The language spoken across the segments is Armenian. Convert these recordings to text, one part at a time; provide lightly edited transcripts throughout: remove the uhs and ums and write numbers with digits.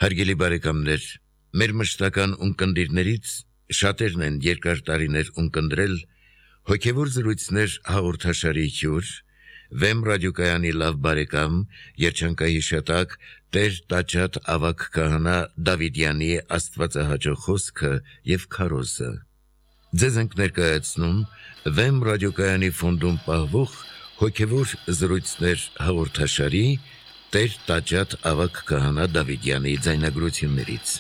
Հարգելի բարեկամներ, մեր մշտական ունկնդիրներից շատերն են երկար տարիներ ունկնդրել հոգևոր զրույցներ հաղորդաշարի հյուր, Վեմ ռադիոկայանի լավ բարեկամ, երջանկահիշատակ Տեր Տաճատ ավագ քահանա Դավիդյանի աստվածահաճո խոսքը եւ քարոզը։ Ձեզ ենք ներկայացնում Վեմ ռադիոկայանի ֆոնդում պահվող հոգևոր զրույցներ հաղորդաշարի Տեր Տաճատ ավագ քահանա Դավիդյանի ձայնագրություններից։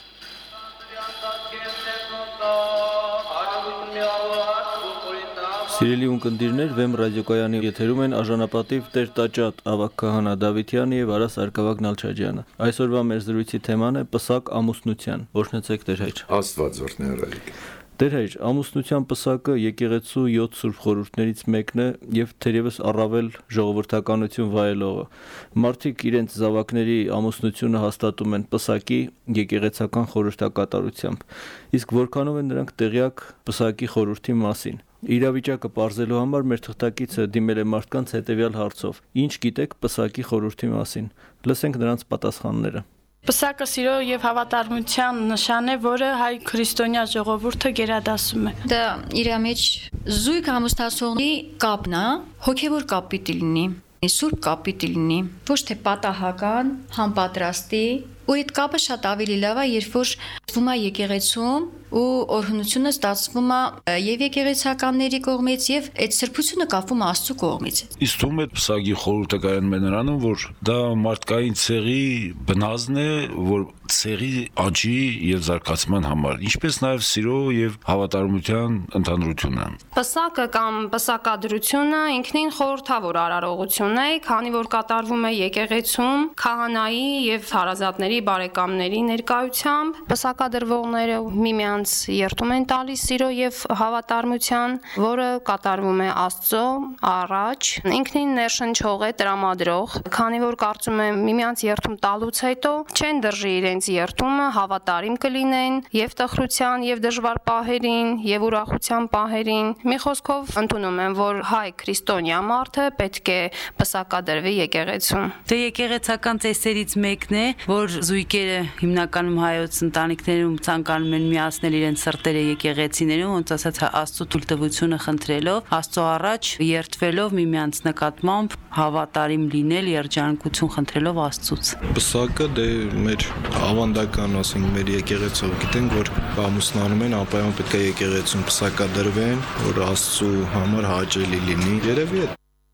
Սիրելի ունկնդիրներ, Վեմ ռադիոկայանի եթերում են արժանապատիվ Տեր Տաճատ ավագ քահանա Դավիդյանը եւ Արաս Արկավակ Նալչաջյանը։ Այսօրվա մեր զրույցի թեման է պսակ ամուսնության։ Օրհնեցեք Տեր հայր։ Աստված օրհնի։ Տեր հայր, ամուսնության պսակը եկեղեցու 7 սուրբ խորհուրդներից մեկն է եւ թերևս առավել ժողովրդականություն վայելողը։ Մարդիկ իրենց զավակների ամուսնությունը հաստատում են պսակի եկեղեցական խորհրդակատարությամբ։ Իսկ որքանով են նրանք տեղյակ պսակի խորհրդի մասին։ Իրավիճակը պարզելու համար մեր թղթակիցը դիմել է մարդկանց հետևյալ հարցով. Ինչ գիտեք պսակի խորհրդի մասին։ Լսենք նրանց պատասխանները։ Պսակը սիրո եւ հավատարմության նշան է, որը հայ քրիստոնյա ժողովուրդը գերադասում է։ Դա իր մեջ զույգ ամուսնացողի կապն է, հոգևոր կապ պիտի լինի, սուրբ կապ պիտի լինի, ոչ թե պատահական, համապատրաստի, ու այդ կապը շատ ավելի լավ է, երբ որ ստվում է եկեղեցում ու օրհնությունը ստացվում է եւ եկեղեցականների կողմից եւ այդ սրբությունը կապվում է Աստծո կողմից։ Իսկ թվում է պսակի խորհուրդը կայանում է նրանում, որ դա մարդկային ցեղի բնազն է, որ ցեղի աճի եւ զարգացման համար, ինչպես նաեւ սիրո եւ հավատարմության ընդհանրությունը։ Պսակը կամ պսակադրությունը ինքնին խորհրդավոր արարողություն է, քանի որ կատարվում է եկեղեցում քահանայի եւ հարազատների բարեկամների ներկայությամբ։ Պսակադրվողները միմյանց երդում են տալիս սիրո եւ հավատարմության, որը կատարվում է Աստծո առաջ։ Ինքնին ներշնչող է տրամադրող, քանի որ կարծում եմ միմյանց երդում տալուց հետո չեն դրժի իրենց երդումը, հավատարիմ կլինեն եւ տխրության եւ դժվար պահերին եւ ուրախության պահերին։ Մի խոսքով ընդունում եմ, որ հայ քրիստոնյա մարդը պետք է պսակադրվի եկեղեցում։ Դե եկեղեցական ծեսերից մեկն է, որ զույգերը հիմնականում հայոց ընտանիքներում ցանկանում են միացնել իրենց սրտերը եկեղեցիներում, ոնց ասած Աստծո թույլտվությունը խնդրելով, Աստծո առաջ երդվելով միմյանց նկատմամբ հավատարիմ լինել, երջանկություն խնդրելով Աստծուց։ Պսակը դե մեր ավանդական, ասենք, մեր եկեղեցով գիտենք, որ ամուսնանում են, ապայում պետք է եկեղեցում պսակադրվեն, որ Աստծո համար հաճելի լինի։ Երևի է։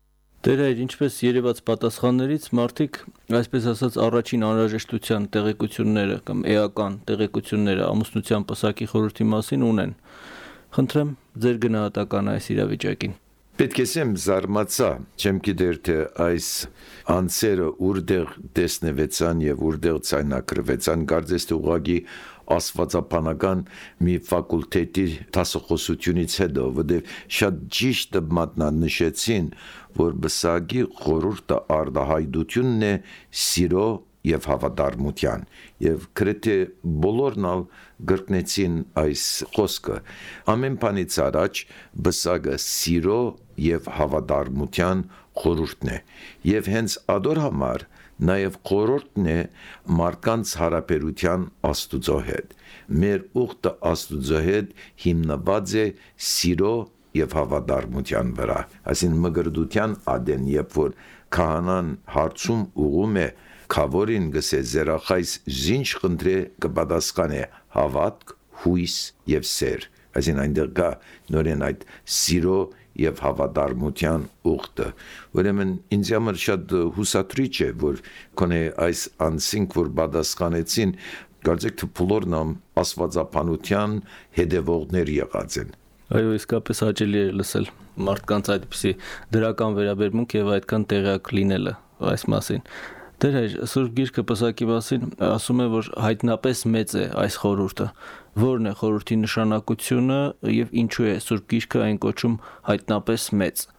Տեր հայր, ինչպես երևաց պատասխաններից, մարդիկ, այսպես ասած, առաջին անհրաժեշտության տեղեկությունները կամ էական տեղեկությունները ամուսնության պսակի խորհրդի մասին ունեն։ Խնդրեմ ձեր գնահատականը այս իրավիճակին։ Պետք է ասեմ զարմացա, չեմ գիտեր թե այս անձերը ուրդեղ տեսնվեցան եւ ուրդեղ ցայնակրվեցան, կարծես թե ուղղակի աստվածապանական մի ֆակուլտետի դասախոսությունից հետո, որտեղ շատ ճիշտ մատնանշեցին, որ պսակի խորհուրդը արտահայտությունն է սիրո եւ հավատարմության եւ գրեթե բոլորն ալ գրկնեցին այս խոսքը ամեն բանից առաջ պսակը սիրո եւ հավատարմության խորհուրդն է եւ հենց ադոր համար նաեւ խորհուրդն է մարդկանց հարաբերության Աստուծո հետ մեր ուխտը Աստուծո հետ հիմնված է սիրո եւ հավատարմության վրա այսին մգրդության ադեն երբ որ քահանան հարցում ուղում է Քավորին գսե զերախայս զինչ խնդրե կպատասխանե հավատք, հույս եւ սեր։ Այսին այնտեղ կա նորեն այդ սիրո եւ հավատարմության ուխտը։ Ուրեմն ինձ համար շատ հուսադրիչ է, որ կոնե այս անսինք որ պատասխանեցին, կարծեք թե բոլորն աստվածապանության հետևողներ եղած են։ Այո, իսկապես հաճելի է լսել մարդկանց այդպիսի դրական վերաբերմունք եւ այդքան տեղյակ լինելը այս մասին։ Տեր հայր, Սուրբ Գիրքը պսակի մասին ասում է, որ հայտնապես մեծ է այս խորհուրդը։ Որն է խորհրդի նշանակությունը եւ ինչու է Սուրբ Գիրքը այն կոչում հայտնապես մեծ։